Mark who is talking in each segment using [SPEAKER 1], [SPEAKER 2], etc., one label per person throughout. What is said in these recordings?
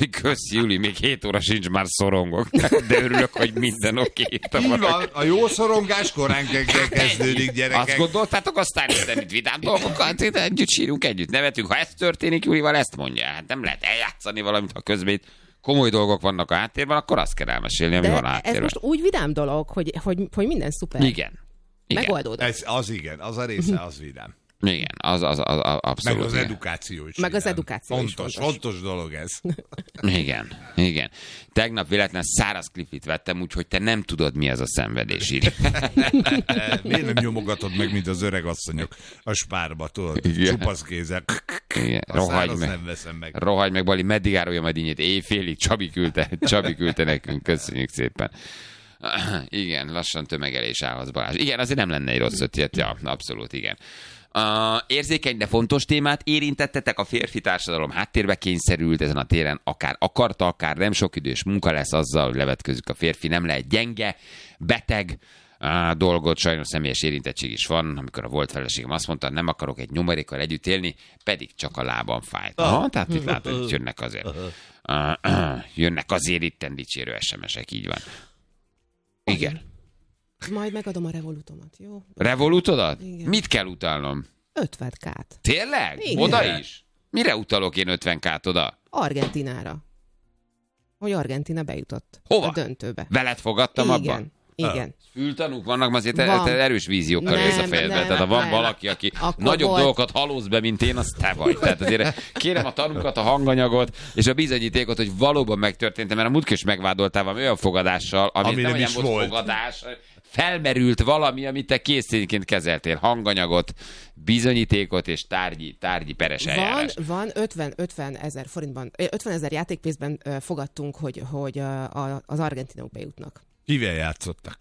[SPEAKER 1] Köszi, Juli, még 7 óra sincs, már szorongok. De örülök, hogy minden oké.
[SPEAKER 2] Így van, a jó szorongás korán kezdődik, gyerekek.
[SPEAKER 1] Azt gondoltátok, aztán itt vidám dolgokat, együtt sírunk, együtt nevetünk. Ha ez történik, Julival ezt mondja. Hát nem lehet eljátszani valamit, ha közben itt komoly dolgok vannak a háttérben, akkor azt kell elmesélni, ami van a háttérben.
[SPEAKER 3] Ez most úgy vidám dolog, hogy minden szuper.
[SPEAKER 1] Igen.
[SPEAKER 3] Megoldódott.
[SPEAKER 2] Az igen, az a része, az vidám.
[SPEAKER 1] Igen, az abszolút.
[SPEAKER 2] Meg az
[SPEAKER 1] igen.
[SPEAKER 2] edukáció is.
[SPEAKER 3] Meg az edukáció is
[SPEAKER 2] fontos dolog ez.
[SPEAKER 1] Igen. Tegnap véletlen száraz klifit vettem, úgyhogy te nem tudod, mi ez a szenvedés így.
[SPEAKER 2] Miért nem nyomogatod meg, mint az öreg asszonyok a spárba, tudod? Csupasz kézzel.
[SPEAKER 1] Igen. Rohagy meg, Bali, meddig árulja majd ínyét? Éjfélig Csabi küldte nekünk, köszönjük szépen. Igen, lassan tömegelés állhatsz, Balázs. Igen, azért nem lenne egy rossz ötlet, ja, abszolút, igen. Érzékeny, de fontos témát érintettetek, a férfi társadalom háttérbe kényszerült ezen a téren, akár akarta, akár nem, sok idős munka lesz azzal, hogy levetkőzik a férfi, nem lehet gyenge, beteg dolgot, sajnos személyes érintettség is van, amikor a volt feleségem azt mondta, nem akarok egy nyomorékkal együtt élni, pedig csak a lábam fájt. Tehát itt látod, hogy jönnek azért itten dicsérő SMS-ek, így van. Igen.
[SPEAKER 3] Majd megadom a Revolutomat, jó?
[SPEAKER 1] Revolutodat?
[SPEAKER 3] Igen.
[SPEAKER 1] Mit kell utalnom?
[SPEAKER 3] 50K-t.
[SPEAKER 1] Tényleg?
[SPEAKER 3] Igen.
[SPEAKER 1] Oda is? Mire utalok én 50K-t oda?
[SPEAKER 3] Argentinára. Hogy Argentina bejutott.
[SPEAKER 1] Hova?
[SPEAKER 3] A döntőbe.
[SPEAKER 1] Veled fogadtam abban?
[SPEAKER 3] Igen.
[SPEAKER 1] Fültanúk vannak, azért
[SPEAKER 3] Van.
[SPEAKER 1] erős víziókkal jössz a fejedbe. Tehát ha van valaki, aki
[SPEAKER 3] akkor
[SPEAKER 1] nagyobb
[SPEAKER 3] volt.
[SPEAKER 1] dolgokat halóz be, mint én, az te vagy. Tehát azért kérem a tanúkat, a hanganyagot, és a bizonyítékot, hogy valóban megtörtént, mert a múltkor is megvádoltál valami olyan fogadással, ami nem olyan volt fogadás, felmerült valami, amit te készítényként kezeltél. Hanganyagot, bizonyítékot és tárgyi peres eljárás.
[SPEAKER 3] Van 50 ezer forintban, 50 ezer játékpénzben fogadtunk, hogy az argentinok bejutnak.
[SPEAKER 2] Kivel játszottak?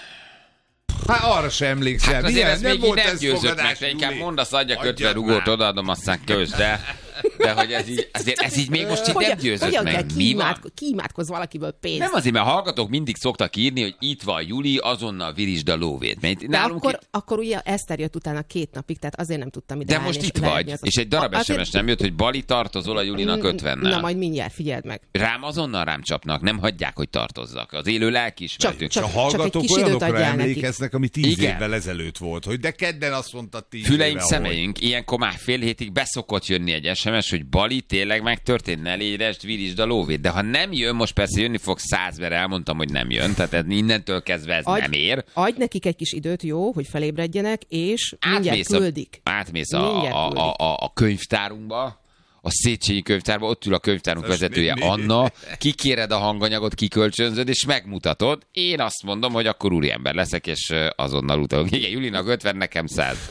[SPEAKER 2] Hát arra sem emlékszel.
[SPEAKER 1] Hát azért ez
[SPEAKER 2] nem
[SPEAKER 1] még
[SPEAKER 2] volt
[SPEAKER 1] így nem
[SPEAKER 2] ez
[SPEAKER 1] győzött
[SPEAKER 2] fogadás,
[SPEAKER 1] meg, te inkább
[SPEAKER 2] Júli.
[SPEAKER 1] mondasz, adjak
[SPEAKER 2] Adjad
[SPEAKER 1] 50 rugót,
[SPEAKER 2] már.
[SPEAKER 1] odaadom, aztán közd, de hogy ez így még most így nem győzött
[SPEAKER 3] hogyan
[SPEAKER 1] meg.
[SPEAKER 3] kell
[SPEAKER 1] Mi van?
[SPEAKER 3] kiimádkozz valakiből pénzt?
[SPEAKER 1] Nem azért, mert a hallgatók mindig szoktak írni, hogy itt van Juli, azonnal virisd a lóvét. Mert
[SPEAKER 3] De
[SPEAKER 1] nálunk
[SPEAKER 3] akkor ugye Eszter jött utána 2 napig, tehát azért nem tudtam ide
[SPEAKER 1] de
[SPEAKER 3] állni,
[SPEAKER 1] most
[SPEAKER 3] és
[SPEAKER 1] itt
[SPEAKER 3] leadni
[SPEAKER 1] vagy,
[SPEAKER 3] az-
[SPEAKER 1] és egy darab
[SPEAKER 3] Azért-
[SPEAKER 1] SMS nem jött, hogy Bali tartozol a Julinak 50-nel.
[SPEAKER 3] Na majd mindjárt, figyeld meg.
[SPEAKER 1] Rám azonnal rám csapnak, nem hagyják, hogy tartozzak. Az élő lelkiismeretünk.
[SPEAKER 3] Csak-
[SPEAKER 2] A
[SPEAKER 3] egy
[SPEAKER 2] hallgatók
[SPEAKER 3] kis időt
[SPEAKER 2] olyanokra
[SPEAKER 3] adjál nekik.
[SPEAKER 2] emlékeznek, ami 10
[SPEAKER 1] Igen.
[SPEAKER 2] évvel ezelőtt volt, hogy de kedden azt mondta 10
[SPEAKER 1] Füleink,
[SPEAKER 2] éve,
[SPEAKER 1] szemeink, ilyenkor már fél hétig beszokott jönni egy SMS, hogy Bali, tényleg megtörtént, ne léresd, virisd a lóvét. De ha nem jön, most persze jönni fog 100, mert elmondtam, hogy nem jön, tehát innentől kezdve ez nem ér.
[SPEAKER 3] Adj nekik egy kis időt, jó, hogy felébredjenek, és mindjárt küldik.
[SPEAKER 1] Átmész
[SPEAKER 3] Mindjárt küldik.
[SPEAKER 1] a könyvtárunkba, a Széchenyi könyvtárba, ott ül a könyvtárunk
[SPEAKER 2] Most
[SPEAKER 1] vezetője
[SPEAKER 2] mindig.
[SPEAKER 1] Anna, kikéred a hanganyagot, kikölcsönzöd, és megmutatod. Én azt mondom, hogy akkor úriember leszek, és azonnal utalok. Igen, Julinak 50, nekem 100.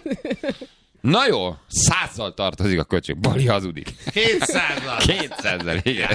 [SPEAKER 1] Na jó, 100-zal tartozik a köcsög. Bali hazudik.
[SPEAKER 2] 200-al.
[SPEAKER 1] 200-zal, igen.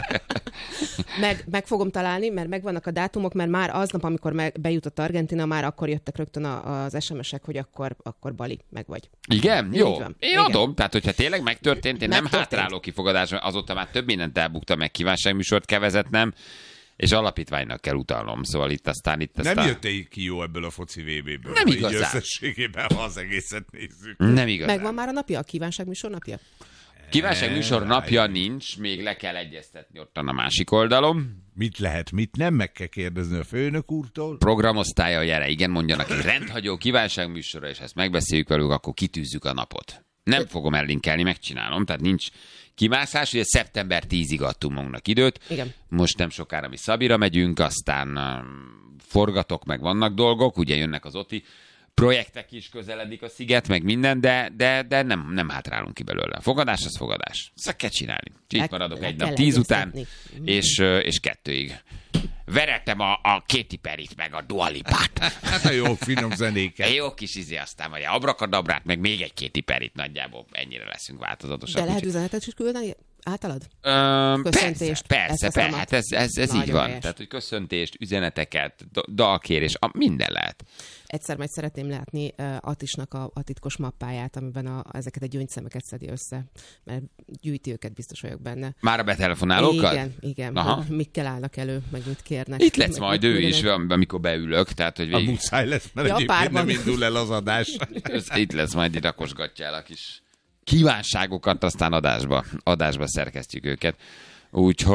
[SPEAKER 3] Meg fogom találni, mert megvannak a dátumok, mert már aznap, amikor bejutott Argentina, már akkor jöttek rögtön az SMS-ek, hogy akkor Bali, meg vagy.
[SPEAKER 1] Igen?
[SPEAKER 3] Így
[SPEAKER 1] Jó.
[SPEAKER 3] van.
[SPEAKER 1] Én
[SPEAKER 3] Igen.
[SPEAKER 1] adom, tehát hogyha tényleg megtörtént, én nem
[SPEAKER 3] Megtörtént.
[SPEAKER 1] hátrálok kifogadásra, azóta már több mindent elbuktam, meg kívánságműsort kevezetnem, és alapítványnak kell utalnom. Szóval itt aztán...
[SPEAKER 2] Nem jöttél ki jó ebből a foci VB-ből.
[SPEAKER 1] Nem
[SPEAKER 2] így
[SPEAKER 1] igazán.
[SPEAKER 2] Összességében, ha az egészet nézzük.
[SPEAKER 1] Nem igazán.
[SPEAKER 3] Megvan már a napja, a kívánságműsor napja?
[SPEAKER 1] Kívánságműsor napja nincs, még le kell egyeztetni ottan a másik oldalon.
[SPEAKER 2] Mit lehet, mit nem, meg kell kérdezni a főnök úrtól.
[SPEAKER 1] Programosztálya jele, igen, mondjanak egy rendhagyó kívánságműsorra, és ezt megbeszéljük velük, akkor kitűzzük a napot. Nem fogom ellinkelni, megcsinálom, tehát nincs kimászás, ugye szeptember 10-ig adtunk magunknak időt.
[SPEAKER 3] Igen.
[SPEAKER 1] Most nem sokára mi Szabira megyünk, aztán forgatok, meg vannak dolgok, ugye jönnek az OTI projektek is, közeledik a sziget, meg minden, de nem hátrálunk ki belőle. Fogadás az fogadás. Ezt kell csinálni. Itt maradok egy nap 10 után, és 2-ig. Verettem a Katy Perryt, meg a Dua Lipát.
[SPEAKER 2] Hát a jó finom zenéket.
[SPEAKER 1] Jó kis aztán vagy Abrakadabrát, meg még egy Katy Perryt, nagyjából ennyire leszünk változatosak.
[SPEAKER 3] De lehet üzenetet is küldeni általad?
[SPEAKER 1] Köszöntést. Persze, hát ez így van.
[SPEAKER 3] Helyes.
[SPEAKER 1] Tehát, hogy köszöntést, üzeneteket, dalkérés, minden lehet.
[SPEAKER 3] Egyszer majd szeretném látni Attisnak a titkos mappáját, amiben ezeket a gyöngyszemeket szedi össze, mert gyűjti őket, biztos vagyok benne.
[SPEAKER 1] Már a betelefonálókat?
[SPEAKER 3] Igen,
[SPEAKER 1] Aha.
[SPEAKER 3] hogy mikkel állnak elő, meg mit kérnek.
[SPEAKER 1] Itt lesz
[SPEAKER 3] meg
[SPEAKER 1] majd
[SPEAKER 3] mit
[SPEAKER 1] ő is,
[SPEAKER 3] küldenek.
[SPEAKER 1] amikor beülök, tehát, hogy
[SPEAKER 2] A muszáj lesz, mert
[SPEAKER 3] Ja,
[SPEAKER 2] egyébként
[SPEAKER 3] párban.
[SPEAKER 2] nem indul el az adás.
[SPEAKER 1] itt lesz majd, itt rakosgatja el a kis kívánságokat, aztán adásba szerkesztjük őket. Úgyhogy